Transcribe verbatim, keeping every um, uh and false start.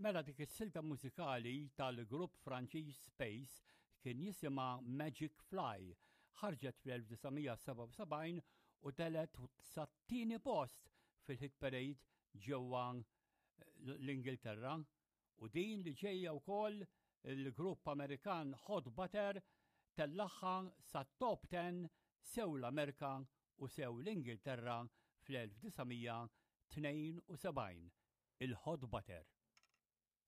Mela dik is-silta mużikali tal-grupp Franċiż Space kien jisimha Magic Fly, ħarġet fl-elf-tisa' u telet sat-tieni post fil-hit parade ġewwa l-Ingilterra u din li ġejja wkoll il-grupp Amerikan Hot Butter tellaħħa sat-top ten sew l-Amerika u sew l-Ingilterra fl-elf tisa' tnejn u sebgħin, il-Hot Butter.